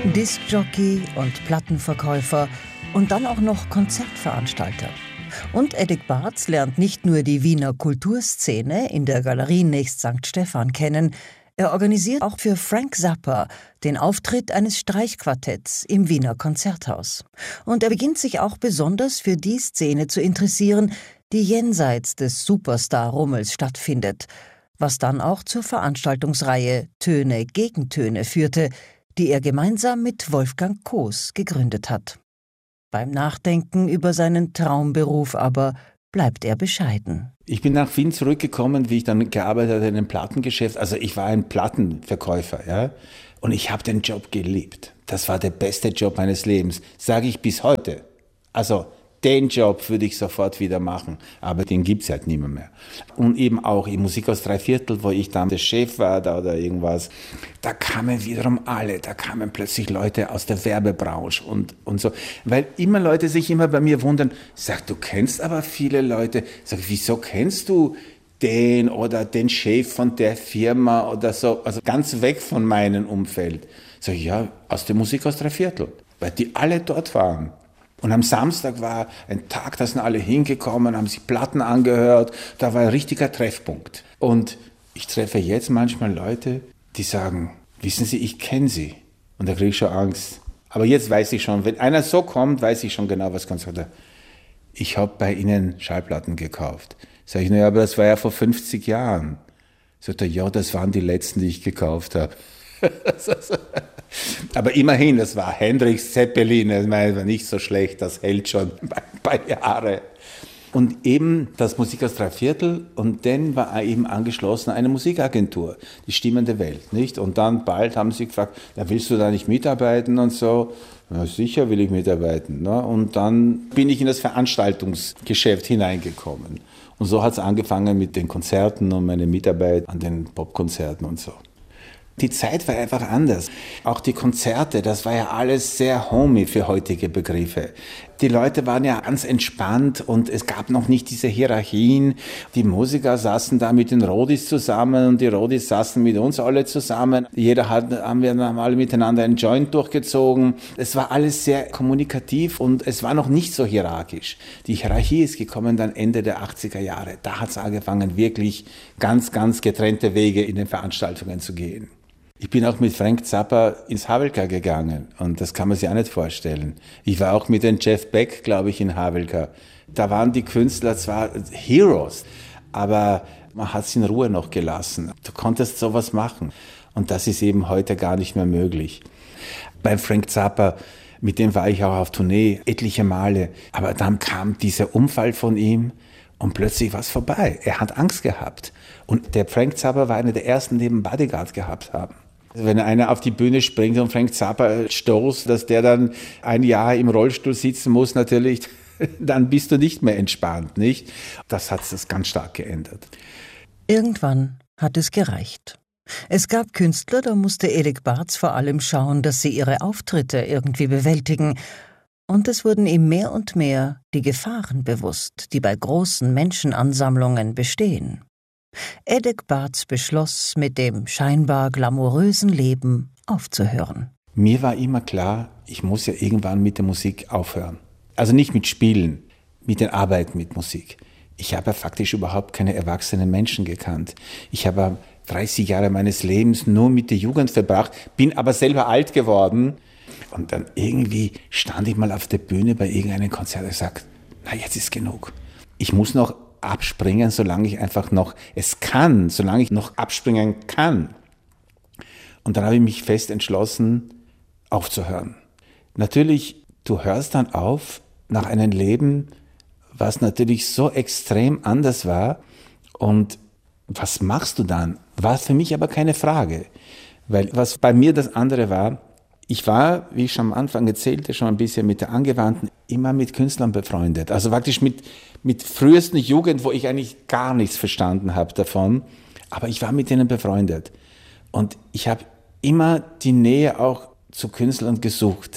Diskjockey und Plattenverkäufer und dann auch noch Konzertveranstalter. Und Edic Barz lernt nicht nur die Wiener Kulturszene in der Galerie nächst St. Stephan kennen, er organisiert auch für Frank Zappa den Auftritt eines Streichquartetts im Wiener Konzerthaus. Und er beginnt sich auch besonders für die Szene zu interessieren, die jenseits des Superstar-Rummels stattfindet, was dann auch zur Veranstaltungsreihe Töne gegen Töne führte, die er gemeinsam mit Wolfgang Koos gegründet hat. Beim Nachdenken über seinen Traumberuf aber bleibt er bescheiden. Ich bin nach Wien zurückgekommen, wie ich dann gearbeitet habe in einem Plattengeschäft. Also ich war ein Plattenverkäufer, ja, und ich habe den Job geliebt. Das war der beste Job meines Lebens, sage ich bis heute. Also den Job würde ich sofort wieder machen, aber den gibt's halt nicht mehr. Und eben auch im Musikhaus Dreiviertel, wo ich dann der Chef war da oder irgendwas, da kamen wiederum alle, da kamen plötzlich Leute aus der Werbebranche und so. Weil immer Leute sich immer bei mir wundern, sag, du kennst aber viele Leute, sag, wieso kennst du den oder den Chef von der Firma oder so, also ganz weg von meinem Umfeld. Sag ich, ja, aus dem Musikhaus Dreiviertel, weil die alle dort waren. Und am Samstag war ein Tag, da sind alle hingekommen, haben sich Platten angehört. Da war ein richtiger Treffpunkt. Und ich treffe jetzt manchmal Leute, die sagen, wissen Sie, ich kenne Sie. Und da kriege ich schon Angst. Aber jetzt weiß ich schon, wenn einer so kommt, weiß ich schon genau, was kommt. Ich habe bei Ihnen Schallplatten gekauft. Sag ich, naja, aber das war ja vor 50 Jahren. Sagt er, ja, das waren die letzten, die ich gekauft habe. Aber immerhin, das war Hendrix, Zeppelin, das war nicht so schlecht, das hält schon ein paar Jahre. Und eben das Musikhaus Dreiviertel und dann war eben angeschlossen eine Musikagentur, die Stimmen der Welt, nicht? Und dann bald haben sie gefragt, ja, willst du da nicht mitarbeiten und so? Ja, sicher will ich mitarbeiten. Ne? Und dann bin ich in das Veranstaltungsgeschäft hineingekommen. Und so hat es angefangen mit den Konzerten und meine Mitarbeit an den Popkonzerten und so. Die Zeit war einfach anders. Auch die Konzerte, das war ja alles sehr homey für heutige Begriffe. Die Leute waren ja ganz entspannt und es gab noch nicht diese Hierarchien. Die Musiker saßen da mit den Rodis zusammen und die Rodis saßen mit uns alle zusammen. Haben wir dann alle miteinander einen Joint durchgezogen. Es war alles sehr kommunikativ und es war noch nicht so hierarchisch. Die Hierarchie ist gekommen dann Ende der 80er Jahre. Da hat es angefangen, wirklich ganz, ganz getrennte Wege in den Veranstaltungen zu gehen. Ich bin auch mit Frank Zappa ins Havelka gegangen und das kann man sich auch nicht vorstellen. Ich war auch mit dem Jeff Beck, glaube ich, in Havelka. Da waren die Künstler zwar Heroes, aber man hat sie in Ruhe noch gelassen. Du konntest sowas machen und das ist eben heute gar nicht mehr möglich. Bei Frank Zappa, mit dem war ich auch auf Tournee etliche Male, aber dann kam dieser Unfall von ihm und plötzlich war es vorbei. Er hat Angst gehabt und der Frank Zappa war einer der ersten, die einen Bodyguard gehabt haben. Also wenn einer auf die Bühne springt und Frank Zappa stoßt, dass der dann ein Jahr im Rollstuhl sitzen muss, natürlich, dann bist du nicht mehr entspannt, nicht? Das hat es ganz stark geändert. Irgendwann hat es gereicht. Es gab Künstler, da musste Edic Barz vor allem schauen, dass sie ihre Auftritte irgendwie bewältigen. Und es wurden ihm mehr und mehr die Gefahren bewusst, die bei großen Menschenansammlungen bestehen. Edic Barz beschloss, mit dem scheinbar glamourösen Leben aufzuhören. Mir war immer klar, ich muss ja irgendwann mit der Musik aufhören. Also nicht mit Spielen, mit der Arbeit mit Musik. Ich habe ja faktisch überhaupt keine erwachsenen Menschen gekannt. Ich habe 30 Jahre meines Lebens nur mit der Jugend verbracht, bin aber selber alt geworden. Und dann irgendwie stand ich mal auf der Bühne bei irgendeinem Konzert und gesagt, na jetzt ist genug. Ich muss noch abspringen, solange ich einfach noch es kann, solange ich noch abspringen kann. Und dann habe ich mich fest entschlossen, aufzuhören. Natürlich, du hörst dann auf nach einem Leben, was natürlich so extrem anders war. Und was machst du dann? War für mich aber keine Frage. Weil was bei mir das andere war, ich war, wie ich schon am Anfang erzählte, schon ein bisschen mit der Angewandten, immer mit Künstlern befreundet. Also praktisch mit frühesten Jugend, wo ich eigentlich gar nichts verstanden habe davon. Aber ich war mit denen befreundet. Und ich habe immer die Nähe auch zu Künstlern gesucht.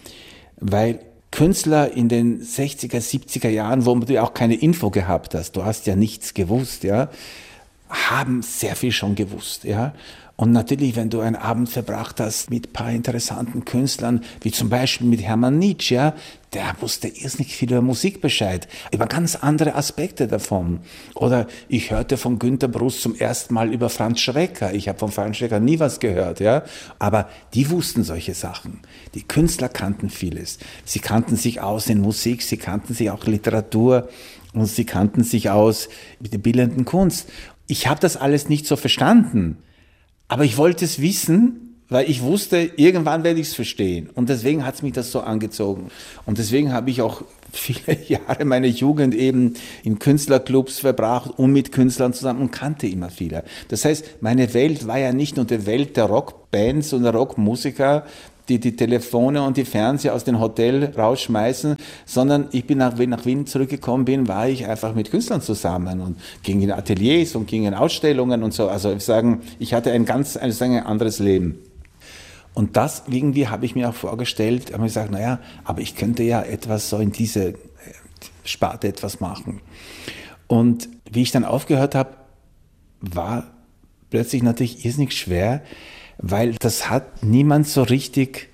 Weil Künstler in den 60er, 70er Jahren, wo du auch keine Info gehabt hast, du hast ja nichts gewusst, ja, haben sehr viel schon gewusst, ja. Und natürlich, wenn du einen Abend verbracht hast mit ein paar interessanten Künstlern, wie zum Beispiel mit Hermann Nitsch, ja, der wusste irrsinnig viel über Musik Bescheid, über ganz andere Aspekte davon. Oder ich hörte von Günter Brust zum ersten Mal über Franz Schrecker. Ich habe von Franz Schrecker nie was gehört, ja. Aber die wussten solche Sachen. Die Künstler kannten vieles. Sie kannten sich aus in Musik, sie kannten sich auch Literatur und sie kannten sich aus mit der bildenden Kunst. Ich habe das alles nicht so verstanden. Aber ich wollte es wissen, weil ich wusste, irgendwann werde ich es verstehen. Und deswegen hat es mich das so angezogen. Und deswegen habe ich auch viele Jahre meiner Jugend eben in Künstlerclubs verbracht und mit Künstlern zusammen und kannte immer viele. Das heißt, meine Welt war ja nicht nur die Welt der Rockbands und der Rockmusiker, die Telefone und die Fernseher aus dem Hotel rausschmeißen, sondern ich bin nach Wien zurückgekommen bin, war ich einfach mit Künstlern zusammen und ging in Ateliers und ging in Ausstellungen und so. Also ich hatte ein anderes Leben. Und das irgendwie habe ich mir auch vorgestellt, habe mir gesagt, naja, aber ich könnte ja etwas so in diese Sparte etwas machen. Und wie ich dann aufgehört habe, war plötzlich natürlich irrsinnig schwer, weil das hat niemand so richtig,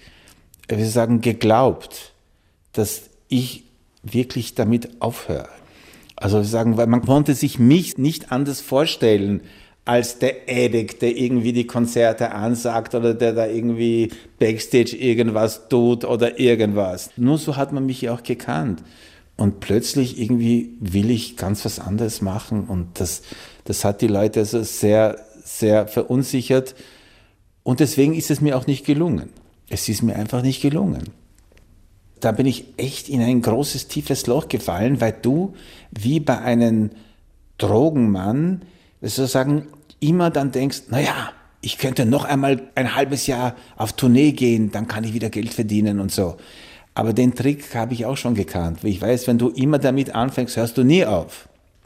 geglaubt, dass ich wirklich damit aufhöre. Also weil man konnte sich mich nicht anders vorstellen als der Edek, der irgendwie die Konzerte ansagt oder der da irgendwie Backstage irgendwas tut oder irgendwas. Nur so hat man mich ja auch gekannt. Und plötzlich irgendwie will ich ganz was anderes machen und das hat die Leute also sehr, sehr verunsichert. Und deswegen ist es mir auch nicht gelungen. Es ist mir einfach nicht gelungen. Da bin ich echt in ein großes, tiefes Loch gefallen, weil du, wie bei einem Drogenmann, sozusagen immer dann denkst, naja, ich könnte noch einmal ein halbes Jahr auf Tournee gehen, dann kann ich wieder Geld verdienen und so. Aber den Trick habe ich auch schon gekannt. Ich weiß, wenn du immer damit anfängst, hörst du nie auf.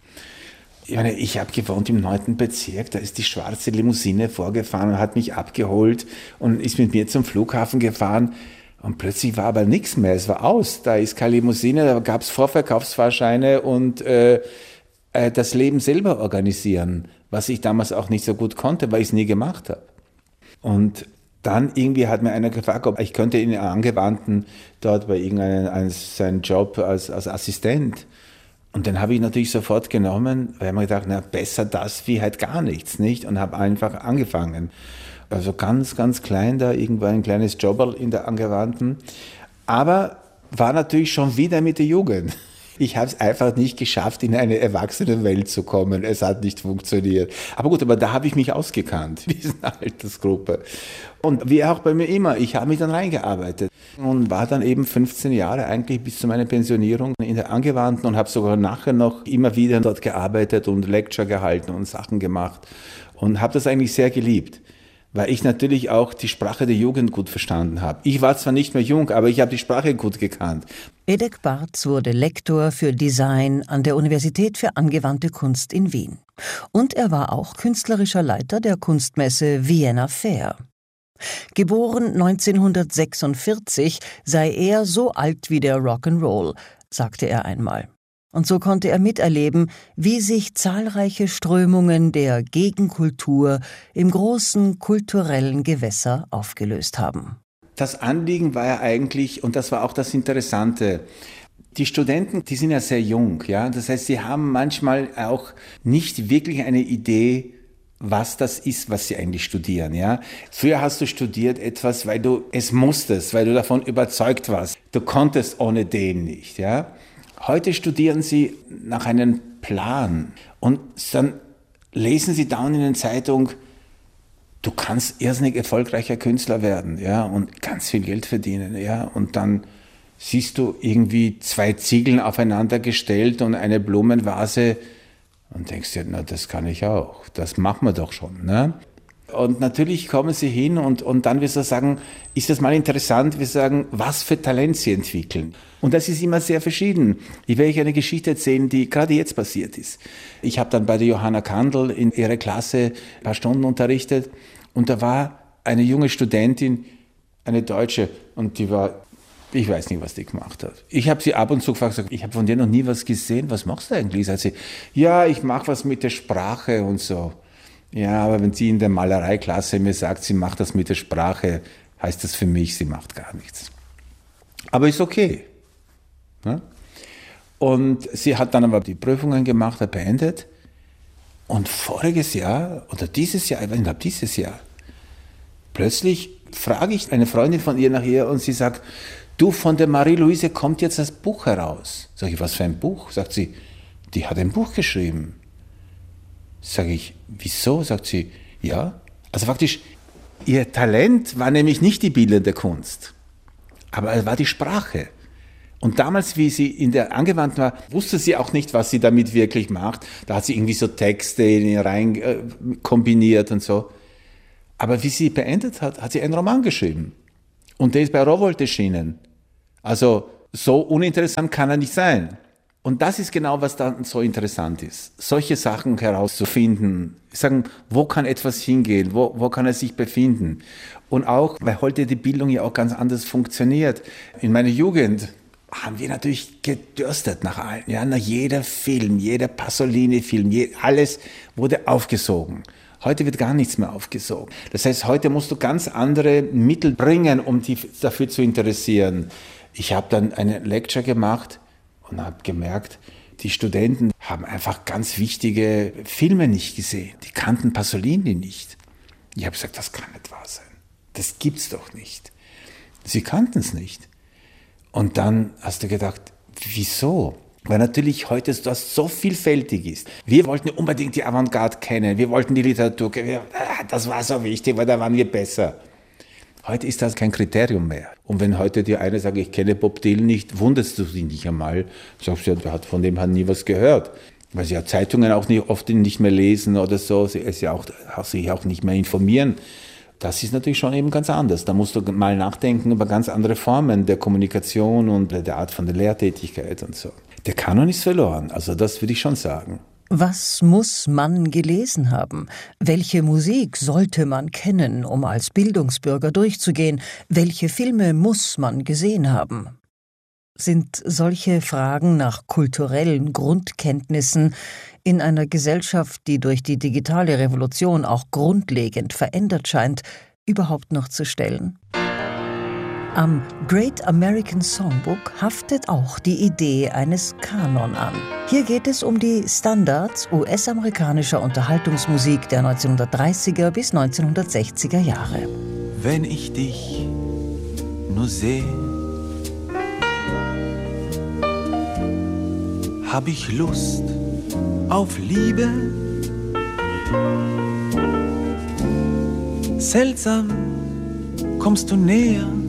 Ich habe gewohnt im 9. Bezirk, da ist die schwarze Limousine vorgefahren und hat mich abgeholt und ist mit mir zum Flughafen gefahren und plötzlich war aber nichts mehr, es war aus, da ist keine Limousine, da gab es Vorverkaufsfahrscheine und das Leben selber organisieren, was ich damals auch nicht so gut konnte, weil ich es nie gemacht habe. Und dann irgendwie hat mir einer gefragt, ob ich könnte in Angewandten dort bei seinen Job als Assistent. Und den habe ich natürlich sofort genommen, weil ich mir gedacht, na, besser das wie halt gar nichts, nicht? Und habe einfach angefangen. Also ganz, ganz klein da, irgendwo ein kleines Jobberl in der Angewandten. Aber war natürlich schon wieder mit der Jugend. Ich habe es einfach nicht geschafft, in eine Erwachsenenwelt zu kommen. Es hat nicht funktioniert. Aber gut, da habe ich mich ausgekannt, in dieser Altersgruppe. Und wie auch bei mir immer, ich habe mich dann reingearbeitet und war dann eben 15 Jahre eigentlich bis zu meiner Pensionierung in der Angewandten und habe sogar nachher noch immer wieder dort gearbeitet und Lecture gehalten und Sachen gemacht und habe das eigentlich sehr geliebt, weil ich natürlich auch die Sprache der Jugend gut verstanden habe. Ich war zwar nicht mehr jung, aber ich habe die Sprache gut gekannt. Edek Barths wurde Lektor für Design an der Universität für angewandte Kunst in Wien. Und er war auch künstlerischer Leiter der Kunstmesse Vienna Fair. Geboren 1946 sei er so alt wie der Rock'n'Roll, sagte er einmal. Und so konnte er miterleben, wie sich zahlreiche Strömungen der Gegenkultur im großen kulturellen Gewässer aufgelöst haben. Das Anliegen war ja eigentlich, und das war auch das Interessante, die Studenten, die sind ja sehr jung, ja. Das heißt, sie haben manchmal auch nicht wirklich eine Idee, was das ist, was sie eigentlich studieren, ja. Früher hast du studiert etwas, weil du es musstest, weil du davon überzeugt warst. Du konntest ohne den nicht, ja. Heute studieren sie nach einem Plan und dann lesen sie down in der Zeitung, du kannst irrsinnig erfolgreicher Künstler werden, ja, und ganz viel Geld verdienen, ja, und dann siehst du irgendwie 2 Ziegeln aufeinander gestellt und eine Blumenvase und denkst dir, na, das kann ich auch, das machen wir doch schon, ne? Und natürlich kommen sie hin und dann wirst du sagen, ist das mal interessant, wir sagen, was für Talent sie entwickeln. Und das ist immer sehr verschieden. Ich werde euch eine Geschichte erzählen, die gerade jetzt passiert ist. Ich habe dann bei der Johanna Kandel in ihrer Klasse ein paar Stunden unterrichtet und da war eine junge Studentin, eine Deutsche, und die war, ich weiß nicht, was die gemacht hat. Ich habe sie ab und zu gefragt, ich habe von dir noch nie was gesehen, was machst du eigentlich? Sagt sie, ja, ich mache was mit der Sprache und so. Ja, aber wenn sie in der Malereiklasse mir sagt, sie macht das mit der Sprache, heißt das für mich, sie macht gar nichts. Aber ist okay. Ja? Und sie hat dann aber die Prüfungen gemacht, hat beendet. Und voriges Jahr, oder dieses Jahr, ich glaube dieses Jahr, plötzlich frage ich eine Freundin von ihr nach ihr und sie sagt, du, von der Marie-Louise kommt jetzt das Buch heraus. Sag ich, was für ein Buch? Sagt sie, die hat ein Buch geschrieben. Sag ich, wieso? Sagt sie, ja. Also faktisch, ihr Talent war nämlich nicht die bildende Kunst, aber es war die Sprache. Und damals, wie sie in der Angewandten war, wusste sie auch nicht, was sie damit wirklich macht. Da hat sie irgendwie so Texte rein kombiniert und so. Aber wie sie beendet hat, hat sie einen Roman geschrieben. Und der ist bei Rowohlt erschienen. Also so uninteressant kann er nicht sein. Und das ist genau, was dann so interessant ist. Solche Sachen herauszufinden. Sagen, wo kann etwas hingehen? Wo kann er sich befinden? Und auch, weil heute die Bildung ja auch ganz anders funktioniert. In meiner Jugend haben wir natürlich gedürstet nach allen. Ja, nach jeder Film, jeder Pasolini-Film, alles wurde aufgesogen. Heute wird gar nichts mehr aufgesogen. Das heißt, heute musst du ganz andere Mittel bringen, um dich dafür zu interessieren. Ich habe dann eine Lecture gemacht und habe gemerkt, die Studenten haben einfach ganz wichtige Filme nicht gesehen. Die kannten Pasolini nicht. Ich habe gesagt, das kann nicht wahr sein. Das gibt's doch nicht. Sie kannten es nicht. Und dann hast du gedacht, wieso? Weil natürlich heute das so vielfältig ist. Wir wollten unbedingt die Avantgarde kennen, wir wollten die Literatur kennen. Das war so wichtig, weil da waren wir besser. Heute ist das kein Kriterium mehr. Und wenn heute dir einer sagt, ich kenne Bob Dylan nicht, wunderst du dich nicht einmal. Sagst du, von dem hat nie was gehört. Weil sie ja Zeitungen auch oft nicht mehr lesen oder so, sie sich auch nicht mehr informieren. Das ist natürlich schon eben ganz anders. Da musst du mal nachdenken über ganz andere Formen der Kommunikation und der Art von der Lehrtätigkeit und so. Der Kanon ist verloren, also das würde ich schon sagen. Was muss man gelesen haben? Welche Musik sollte man kennen, um als Bildungsbürger durchzugehen? Welche Filme muss man gesehen haben? Sind solche Fragen nach kulturellen Grundkenntnissen in einer Gesellschaft, die durch die digitale Revolution auch grundlegend verändert scheint, überhaupt noch zu stellen? Am Great American Songbook haftet auch die Idee eines Kanon an. Hier geht es um die Standards US-amerikanischer Unterhaltungsmusik der 1930er bis 1960er Jahre. Wenn ich dich nur sehe, hab ich Lust auf Liebe. Seltsam kommst du näher,